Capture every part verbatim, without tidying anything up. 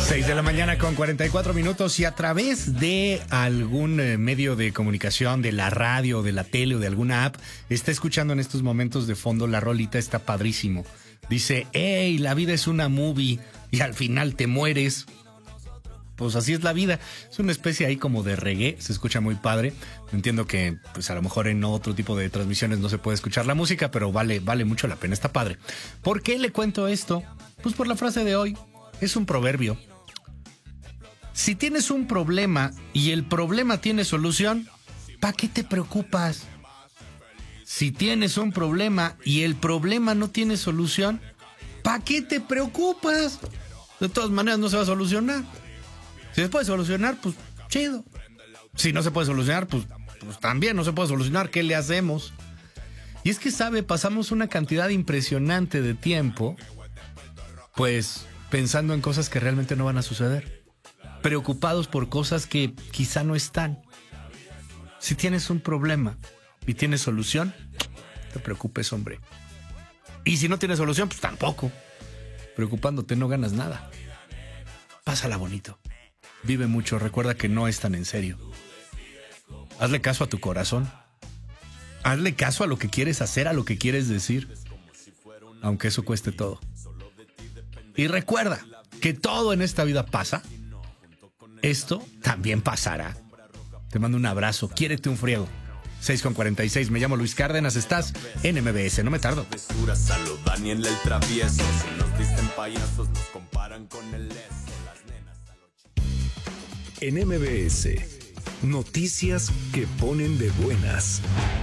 seis de la mañana con cuarenta y cuatro minutos, y a través de algún eh, medio de comunicación, de la radio, de la tele o de alguna app, está escuchando en estos momentos de fondo la rolita, está padrísimo. Dice, hey, la vida es una movie y al final te mueres. Pues así es la vida. Es una especie ahí como de reggae, se escucha muy padre. Entiendo que pues a lo mejor en otro tipo de transmisiones no se puede escuchar la música, pero vale, vale mucho la pena, está padre. ¿Por qué le cuento esto? Pues por la frase de hoy. Es un proverbio. Si tienes un problema y el problema tiene solución, ¿para qué te preocupas? Si tienes un problema y el problema no tiene solución, ¿para qué te preocupas? De todas maneras no se va a solucionar. Si se puede solucionar, pues chido. Si no se puede solucionar, pues, pues también no se puede solucionar. ¿Qué le hacemos? Y es que, ¿sabe? Pasamos una cantidad impresionante de tiempo, pues, pensando en cosas que realmente no van a suceder. Preocupados por cosas que quizá no están. Si tienes un problema y tienes solución, no te preocupes, hombre. Y si no tienes solución, pues tampoco. Preocupándote no ganas nada. Pásala bonito. Vive mucho. Recuerda que no es tan en serio. Hazle caso a tu corazón. Hazle caso a lo que quieres hacer, a lo que quieres decir. Aunque eso cueste todo. Y recuerda que todo en esta vida pasa. Esto también pasará. Te mando un abrazo. Quiérete un friego. seis con cuarenta y seis. Me llamo Luis Cárdenas. Estás en M B S. No me tardo. En M B S, noticias que ponen de buenas.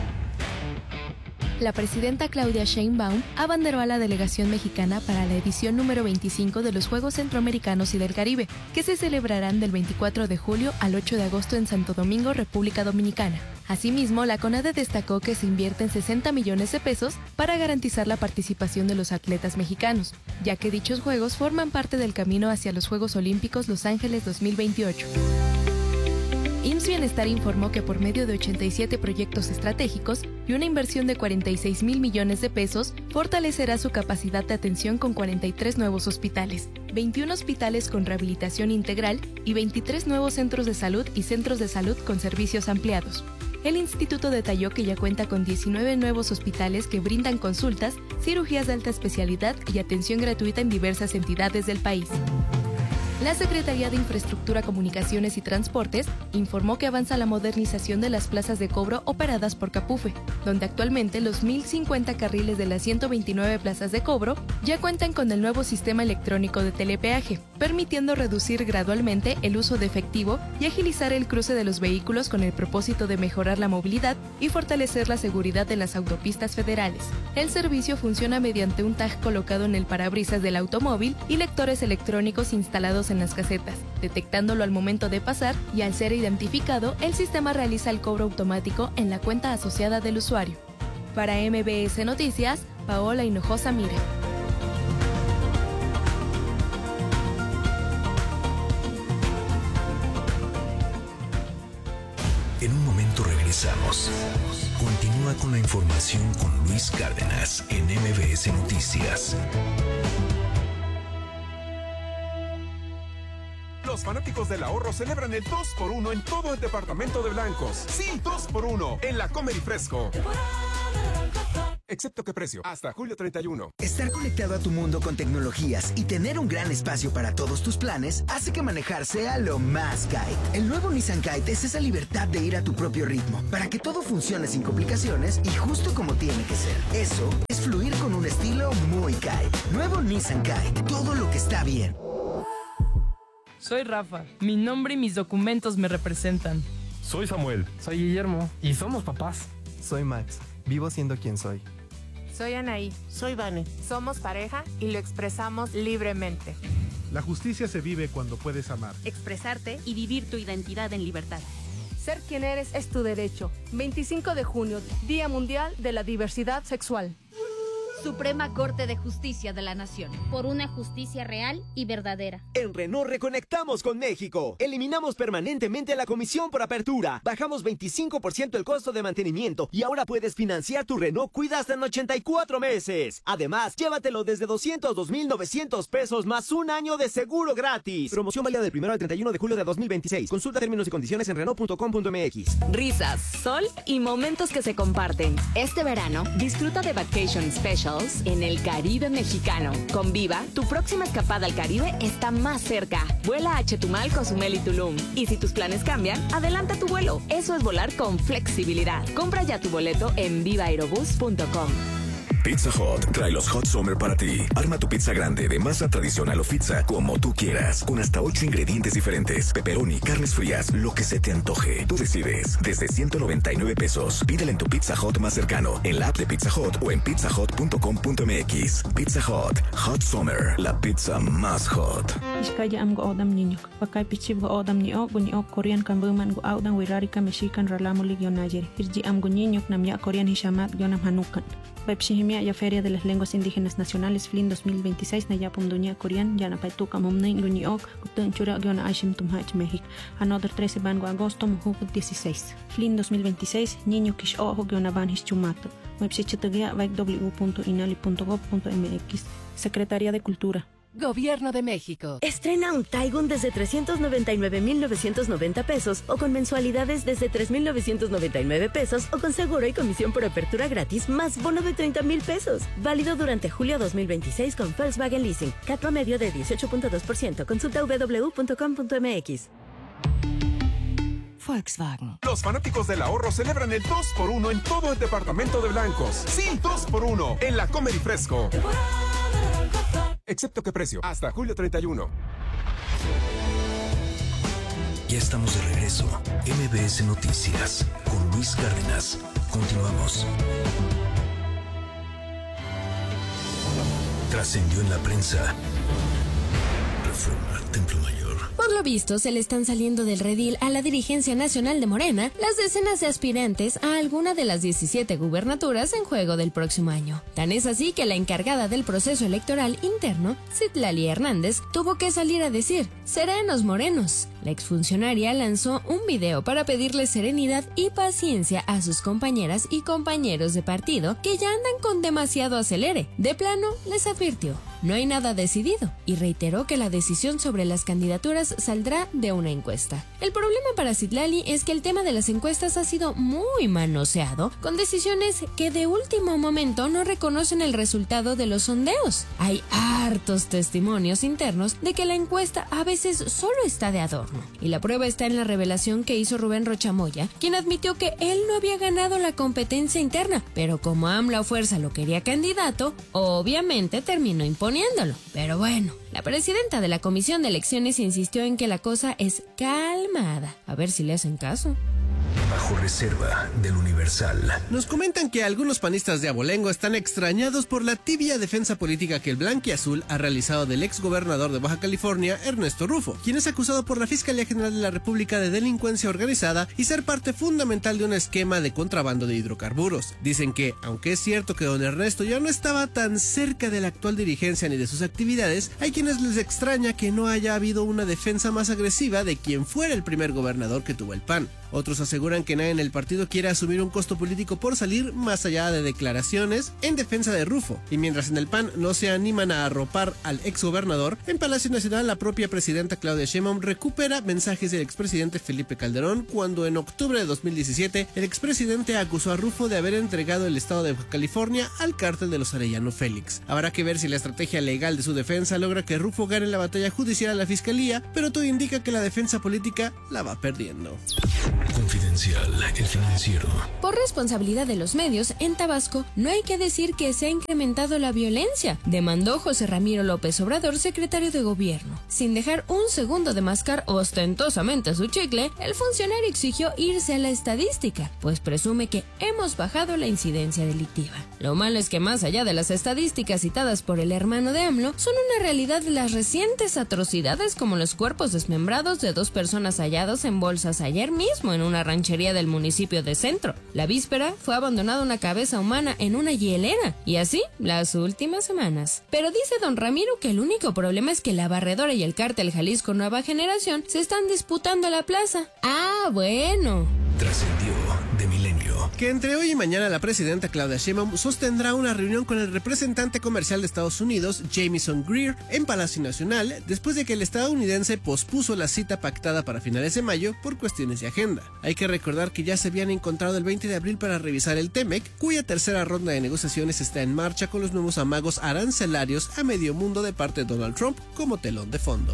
La presidenta Claudia Sheinbaum abanderó a la delegación mexicana para la edición número veinticinco de los Juegos Centroamericanos y del Caribe, que se celebrarán del veinticuatro de julio al ocho de agosto en Santo Domingo, República Dominicana. Asimismo, la CONADE destacó que se invierten sesenta millones de pesos para garantizar la participación de los atletas mexicanos, ya que dichos Juegos forman parte del camino hacia los Juegos Olímpicos Los Ángeles dos mil veintiocho. I M S S Bienestar informó que por medio de ochenta y siete proyectos estratégicos y una inversión de cuarenta y seis mil millones de pesos, fortalecerá su capacidad de atención con cuarenta y tres nuevos hospitales, veintiún hospitales con rehabilitación integral y veintitrés nuevos centros de salud y centros de salud con servicios ampliados. El instituto detalló que ya cuenta con diecinueve nuevos hospitales que brindan consultas, cirugías de alta especialidad y atención gratuita en diversas entidades del país. La Secretaría de Infraestructura, Comunicaciones y Transportes informó que avanza la modernización de las plazas de cobro operadas por Capufe, donde actualmente los mil cincuenta carriles de las ciento veintinueve plazas de cobro ya cuentan con el nuevo sistema electrónico de telepeaje, permitiendo reducir gradualmente el uso de efectivo y agilizar el cruce de los vehículos con el propósito de mejorar la movilidad y fortalecer la seguridad en las autopistas federales. El servicio funciona mediante un tag colocado en el parabrisas del automóvil y lectores electrónicos instalados en las casetas, detectándolo al momento de pasar, y al ser identificado, el sistema realiza el cobro automático en la cuenta asociada del usuario. Para M B S Noticias, Paola Hinojosa Mira. En un momento regresamos. Continúa con la información con Luis Cárdenas en M B S Noticias. Los fanáticos del ahorro celebran el dos por uno en todo el departamento de Blancos. Sí, dos por uno en la Comer y Fresco. Excepto que precio, hasta julio treinta y uno. Estar conectado a tu mundo con tecnologías y tener un gran espacio para todos tus planes hace que manejar sea lo más Kite. El nuevo Nissan Kite es esa libertad de ir a tu propio ritmo, para que todo funcione sin complicaciones y justo como tiene que ser. Eso es fluir con un estilo muy Kite. Nuevo Nissan Kite, todo lo que está bien. Soy Rafa, mi nombre y mis documentos me representan. Soy Samuel. Soy Guillermo. Y somos papás. Soy Max, vivo siendo quien soy. Soy Anaí. Soy Vane. Somos pareja y lo expresamos libremente. La justicia se vive cuando puedes amar, expresarte y vivir tu identidad en libertad. Ser quien eres es tu derecho. veinticinco de junio, Día Mundial de la Diversidad Sexual. Suprema Corte de Justicia de la Nación. Por una justicia real y verdadera. En Renault reconectamos con México. Eliminamos permanentemente la comisión por apertura. Bajamos veinticinco por ciento el costo de mantenimiento y ahora puedes financiar tu Renault Kwid hasta en ochenta y cuatro meses. Además, llévatelo desde doscientos dos mil novecientos pesos más un año de seguro gratis. Promoción válida del primero al treinta y uno de julio de dos mil veintiséis. Consulta términos y condiciones en Renault punto com punto m x. Risas, sol y momentos que se comparten. Este verano, disfruta de Vacation Specials en el Caribe mexicano. Con Viva, tu próxima escapada al Caribe está más cerca. Vuela a Chetumal, Cozumel y Tulum. Y si tus planes cambian, adelanta tu vuelo. Eso es volar con flexibilidad. Compra ya tu boleto en viva aerobus punto com. Pizza Hut trae los Hot Summer para ti. Arma tu pizza grande de masa tradicional o pizza como tú quieras, con hasta ocho ingredientes diferentes, pepperoni, carnes frías, lo que se te antoje. Tú decides, desde ciento noventa y nueve pesos. Pídele en tu Pizza Hut más cercano, en la app de Pizza Hut o en pizza hut punto com punto m x. Pizza Hut, Hot Summer, la pizza más hot. Iskaya am go odam niño, pakay pichib go odam ni o guni o Korean kan buman go audang wirarika mexican ralamulig yon ayer. Irji am go niño nam ya Korean hishamat yonam hanukan. Pepsihimia ya Feria de las Lenguas Indígenas Nacionales Flin dos mil veintiséis na yapum dunia Korean ya na paituka momnain guni ok gutun chura yona aishim tumhach México. Another trece bango agosto mujuk dieciséis. Flin dos mil veintiséis niño kish ojo yona van hischumato. Website vai w punto inali punto gov punto m x. Secretaría de Cultura. Gobierno de México. Estrena un Taigun desde trescientos noventa y nueve mil novecientos noventa pesos o con mensualidades desde tres mil novecientos noventa y nueve pesos o con seguro y comisión por apertura gratis más bono de treinta mil pesos. Válido durante julio dos mil veintiséis con Volkswagen Leasing. C A T promedio de dieciocho punto dos por ciento. Consulta w w w punto com punto m x. Volkswagen. Los fanáticos del ahorro celebran el dos por uno en todo el departamento de Blancos. Sí, dos por uno en la Comer y Fresco. Excepto que precio, hasta julio treinta y uno. Ya estamos de regreso. M B S Noticias con Luis Cárdenas. Continuamos. Trascendió en la prensa. Reforma, Templo Mayor. Por lo visto, se le están saliendo del redil a la dirigencia nacional de Morena las decenas de aspirantes a alguna de las diecisiete gubernaturas en juego del próximo año. Tan es así que la encargada del proceso electoral interno, Citlali Hernández, tuvo que salir a decir: serenos morenos. La exfuncionaria lanzó un video para pedirle serenidad y paciencia a sus compañeras y compañeros de partido que ya andan con demasiado acelere. De plano, les advirtió: no hay nada decidido, y reiteró que la decisión sobre las candidaturas saldrá de una encuesta. El problema para Citlali es que el tema de las encuestas ha sido muy manoseado, con decisiones que de último momento no reconocen el resultado de los sondeos. Hay hartos testimonios internos de que la encuesta a veces solo está de adorno. Y la prueba está en la revelación que hizo Rubén Rochamoya, quien admitió que él no había ganado la competencia interna, pero como AMLO a fuerza lo quería candidato, obviamente terminó imponiéndolo. Pero bueno, la presidenta de la Comisión de Elecciones insistió en que la cosa es calmada. A ver si le hacen caso. Bajo reserva del Universal. Nos comentan que algunos panistas de Abolengo están extrañados por la tibia defensa política que el blanquiazul ha realizado del exgobernador de Baja California, Ernesto Rufo, quien es acusado por la Fiscalía General de la República de delincuencia organizada y ser parte fundamental de un esquema de contrabando de hidrocarburos. Dicen que, aunque es cierto que don Ernesto ya no estaba tan cerca de la actual dirigencia ni de sus actividades, hay quienes les extraña que no haya habido una defensa más agresiva de quien fuera el primer gobernador que tuvo el P A N. Otros aseguran que nadie en el partido quiere asumir un costo político por salir más allá de declaraciones en defensa de Rufo. Y mientras en el P A N no se animan a arropar al exgobernador, en Palacio Nacional la propia presidenta Claudia Sheinbaum recupera mensajes del expresidente Felipe Calderón cuando en octubre de dos mil diecisiete el expresidente acusó a Rufo de haber entregado el estado de Baja California al cártel de los Arellano Félix. Habrá que ver si la estrategia legal de su defensa logra que Rufo gane la batalla judicial a la fiscalía, pero todo indica que la defensa política la va perdiendo. Confidencial, el financiero. Por responsabilidad de los medios, en Tabasco no hay que decir que se ha incrementado la violencia, demandó José Ramiro López Obrador, secretario de Gobierno. Sin dejar un segundo de mascar ostentosamente su chicle, el funcionario exigió irse a la estadística, pues presume que hemos bajado la incidencia delictiva. Lo malo es que más allá de las estadísticas citadas por el hermano de AMLO, son una realidad las recientes atrocidades como los cuerpos desmembrados de dos personas hallados en bolsas ayer mismo en una ranchería del municipio de Centro. La víspera fue abandonada una cabeza humana en una hielera, y así las últimas semanas. Pero dice don Ramiro que el único problema es que la barredora y el cártel Jalisco Nueva Generación se están disputando la plaza. Ah, bueno. Trascendió de Milenio. Que entre hoy y mañana la presidenta Claudia Sheinbaum sostendrá una reunión con el representante comercial de Estados Unidos, Jamieson Greer, en Palacio Nacional, después de que el estadounidense pospuso la cita pactada para finales de mayo por cuestiones de agenda. Hay que recordar que ya se habían encontrado el veinte de abril para revisar el TEMEC, cuya tercera ronda de negociaciones está en marcha con los nuevos amagos arancelarios a medio mundo de parte de Donald Trump como telón de fondo.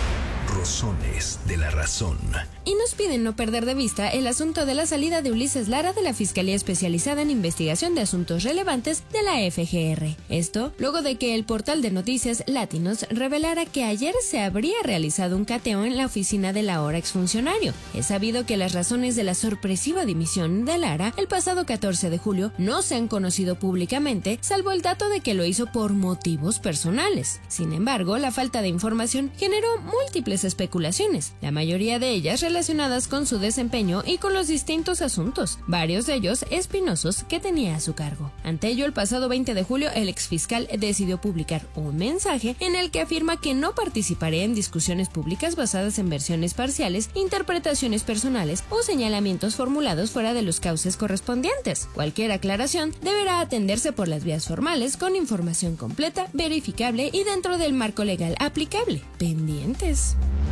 Razones de la razón. Y nos piden no perder de vista el asunto de la salida de Ulises Lara de la Fiscalía Especializada en Investigación de Asuntos Relevantes de la F G R. Esto luego de que el portal de noticias Latinos revelara que ayer se habría realizado un cateo en la oficina del ahora exfuncionario. Es sabido que las razones de la sorpresiva dimisión de Lara el pasado catorce de julio no se han conocido públicamente, salvo el dato de que lo hizo por motivos personales. Sin embargo, la falta de información generó múltiples especulaciones, la mayoría de ellas relacionadas con su desempeño y con los distintos asuntos, varios de ellos espinosos que tenía a su cargo. Ante ello, el pasado veinte de julio, el exfiscal decidió publicar un mensaje en el que afirma que no participaría en discusiones públicas basadas en versiones parciales, interpretaciones personales o señalamientos formulados fuera de los cauces correspondientes. Cualquier aclaración deberá atenderse por las vías formales con información completa, verificable y dentro del marco legal aplicable. Pendientes.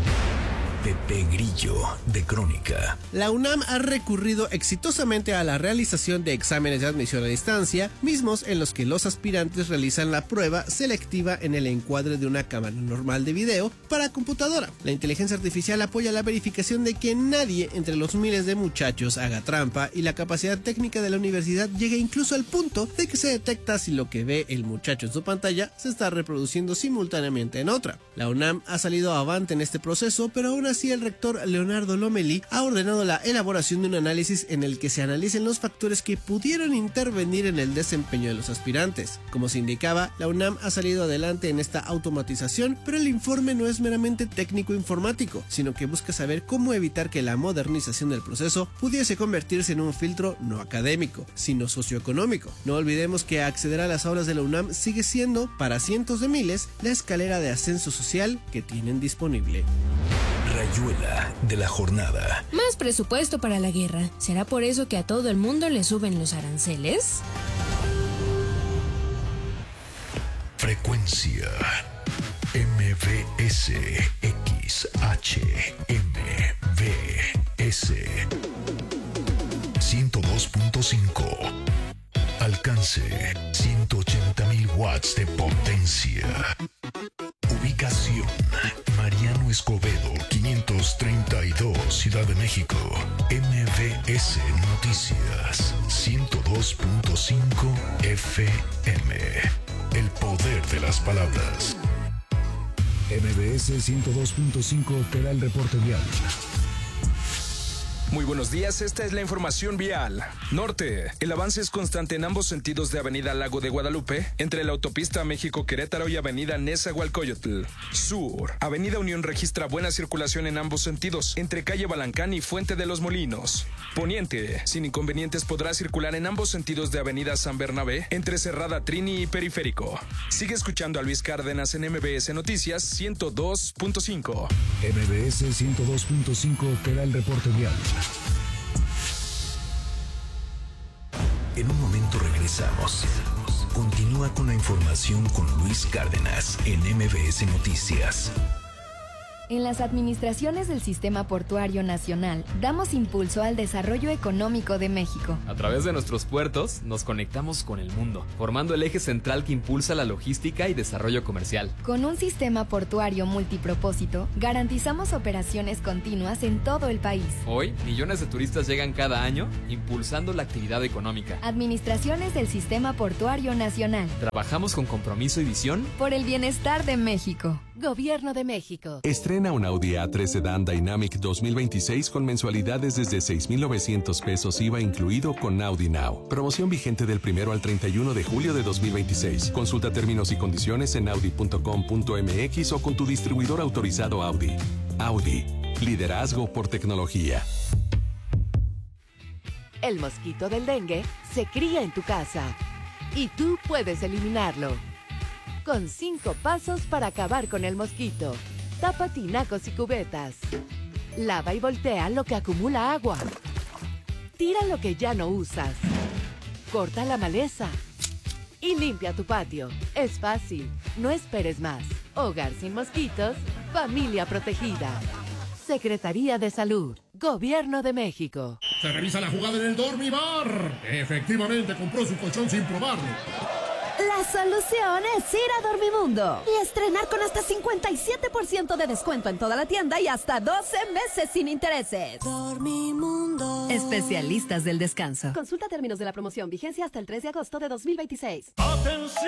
Pepe Grillo, de Crónica. La UNAM ha recurrido exitosamente a la realización de exámenes de admisión a distancia, mismos en los que los aspirantes realizan la prueba selectiva en el encuadre de una cámara normal de video para computadora. La inteligencia artificial apoya la verificación de que nadie entre los miles de muchachos haga trampa, y la capacidad técnica de la universidad llega incluso al punto de que se detecta si lo que ve el muchacho en su pantalla se está reproduciendo simultáneamente en otra. La UNAM ha salido avante en este proceso, pero aún así el rector Leonardo Lomelí ha ordenado la elaboración de un análisis en el que se analicen los factores que pudieron intervenir en el desempeño de los aspirantes. Como se indicaba, la UNAM ha salido adelante en esta automatización, pero el informe no es meramente técnico-informático, sino que busca saber cómo evitar que la modernización del proceso pudiese convertirse en un filtro no académico, sino socioeconómico. No olvidemos que acceder a las aulas de la UNAM sigue siendo, para cientos de miles, la escalera de ascenso social que tienen disponible. Rayuela de la jornada. Más presupuesto para la guerra. ¿Será por eso que a todo el mundo le suben los aranceles? Frecuencia M V S X H M V S ciento dos punto cinco. Alcance ciento ochenta mil watts de potencia. Ubicación Mariano Escobedo quinientos treinta y dos, Ciudad de México. M V S Noticias ciento dos punto cinco F M. El poder de las palabras. M V S ciento dos punto cinco te da el reporte vial. Muy buenos días, esta es la información vial. Norte, el avance es constante en ambos sentidos de Avenida Lago de Guadalupe, entre la autopista México-Querétaro y Avenida Nezahualcóyotl. Sur, Avenida Unión registra buena circulación en ambos sentidos, entre calle Balancán y Fuente de los Molinos. Poniente, sin inconvenientes podrá circular en ambos sentidos de Avenida San Bernabé, entre Cerrada Trini y Periférico. Sigue escuchando a Luis Cárdenas en M V S Noticias ciento dos punto cinco. M V S ciento dos punto cinco te da el reporte vial. En un momento regresamos. Continúa con la información con Luis Cárdenas en M V S Noticias. En las administraciones del Sistema Portuario Nacional, damos impulso al desarrollo económico de México. A través de nuestros puertos, nos conectamos con el mundo, formando el eje central que impulsa la logística y desarrollo comercial. Con un sistema portuario multipropósito, garantizamos operaciones continuas en todo el país. Hoy, millones de turistas llegan cada año, impulsando la actividad económica. Administraciones del Sistema Portuario Nacional. Trabajamos con compromiso y visión por el bienestar de México. Gobierno de México. Estrena un Audi A tres Sedan Dynamic dos mil veintiséis con mensualidades desde seis mil novecientos pesos I V A incluido con Audi Now. Promoción vigente del primero al treinta y uno de julio de dos mil veintiséis. Consulta términos y condiciones en audi punto com punto m x o con tu distribuidor autorizado Audi. Audi. Liderazgo por tecnología. El mosquito del dengue se cría en tu casa y tú puedes eliminarlo. Con cinco pasos para acabar con el mosquito. Tapa tinacos y cubetas. Lava y voltea lo que acumula agua. Tira lo que ya no usas. Corta la maleza. Y limpia tu patio. Es fácil. No esperes más. Hogar sin mosquitos. Familia protegida. Secretaría de Salud. Gobierno de México. Se revisa la jugada en el Dormibar. Efectivamente compró su colchón sin probarlo. La solución es ir a Dormimundo y estrenar con hasta cincuenta y siete por ciento de descuento en toda la tienda y hasta doce meses sin intereses. Dormimundo. Especialistas del descanso. Consulta términos de la promoción. Vigencia hasta el tres de agosto de dos mil veintiséis. ¡Atención!